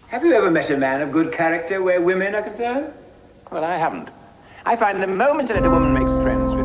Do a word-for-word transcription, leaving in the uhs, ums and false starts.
Have you ever met a man of good character where women are concerned? Well, I haven't. I find the moment I let a woman makes friends with